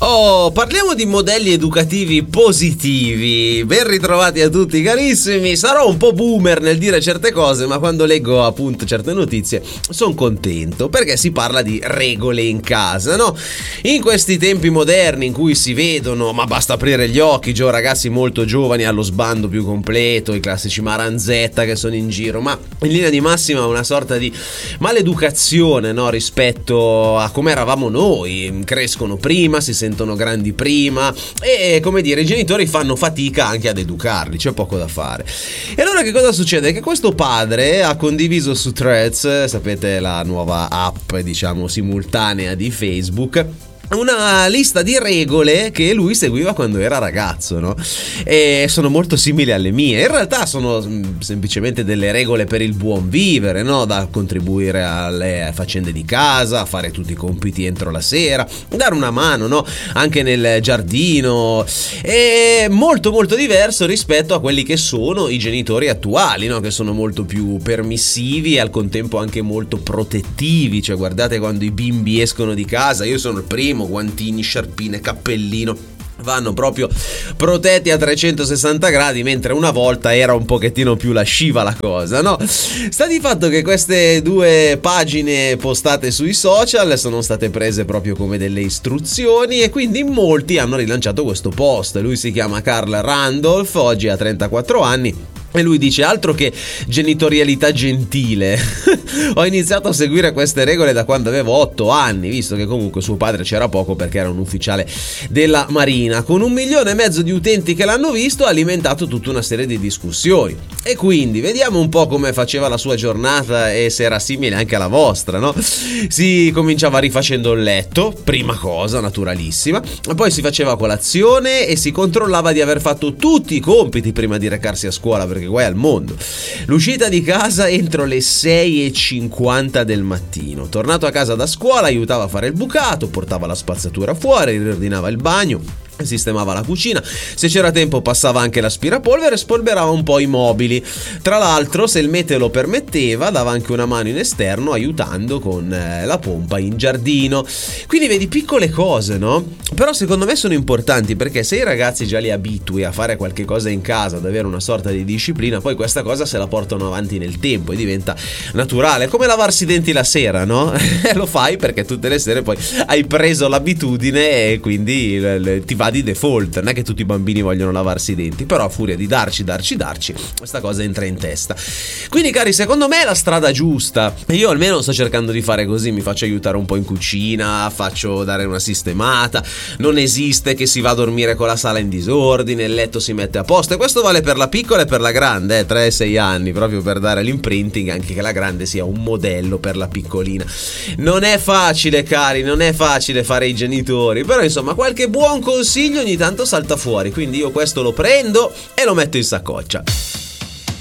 Oh, parliamo di modelli educativi positivi. Ben ritrovati a tutti carissimi. Sarò un po' boomer nel dire certe cose, ma quando leggo appunto certe notizie sono contento, perché si parla di regole in casa, no? In questi tempi moderni in cui si vedono, ma basta aprire gli occhi, ragazzi molto giovani allo sbando più completo, i classici maranzetta che sono in giro, ma in linea di massima una sorta di maleducazione, no? Rispetto a come eravamo noi. Crescono prima, si sentono grandi prima e, come dire, i genitori fanno fatica anche ad educarli, c'è poco da fare. E allora che cosa succede? Che questo padre ha condiviso su Threads, sapete, la nuova app diciamo simultanea di Facebook, una lista di regole che lui seguiva quando era ragazzo, no? E sono molto simili alle mie. In realtà sono semplicemente delle regole per il buon vivere, no? Da contribuire alle faccende di casa, a fare tutti i compiti entro la sera, dare una mano, no? Anche nel giardino. È molto molto diverso rispetto a quelli che sono i genitori attuali, no? Che sono molto più permissivi e al contempo anche molto protettivi. Cioè, guardate quando i bimbi escono di casa, io sono il primo, guantini, sciarpine, cappellino, vanno proprio protetti a 360 gradi, mentre una volta era un pochettino più lasciva la cosa, no? Sta di fatto che queste due pagine postate sui social sono state prese proprio come delle istruzioni e quindi molti hanno rilanciato questo post. Lui si chiama Carl Randolph, oggi ha 34 anni. E lui dice: altro che genitorialità gentile. Ho iniziato a seguire queste regole da quando avevo 8 anni, visto che comunque suo padre c'era poco perché era un ufficiale della Marina. Con 1,5 milioni di utenti che l'hanno visto, ha alimentato tutta una serie di discussioni. E quindi vediamo un po' come faceva la sua giornata e se era simile anche alla vostra, no? Si cominciava rifacendo il letto, prima cosa, naturalissima. Poi si faceva colazione e si controllava di aver fatto tutti i compiti prima di recarsi a scuola, perché guai al mondo. L'uscita di casa entro le 6:50 del mattino. Tornato a casa da scuola aiutava a fare il bucato, portava la spazzatura fuori, riordinava il bagno, sistemava la cucina, se c'era tempo passava anche l'aspirapolvere e spolverava un po' i mobili. Tra l'altro, se il meteo lo permetteva, dava anche una mano in esterno aiutando con la pompa in giardino. Quindi vedi, piccole cose, no? Però secondo me sono importanti, perché se i ragazzi già li abitui a fare qualche cosa in casa, ad avere una sorta di disciplina, poi questa cosa se la portano avanti nel tempo e diventa naturale, come lavarsi i denti la sera, no? Lo fai perché tutte le sere poi hai preso l'abitudine e quindi ti va di default. Non è che tutti i bambini vogliono lavarsi i denti, però a furia di darci questa cosa entra in testa. Quindi, cari, secondo me è la strada giusta. Io almeno sto cercando di fare così, mi faccio aiutare un po' in cucina, faccio dare una sistemata. Non esiste che si va a dormire con la sala in disordine, il letto si mette a posto, e questo vale per la piccola e per la grande, 3-6 anni, proprio per dare l'imprinting anche che la grande sia un modello per la piccolina. Non è facile, cari, non è facile fare i genitori, però insomma qualche buon consiglio ogni tanto salta fuori, quindi io questo lo prendo e lo metto in saccoccia.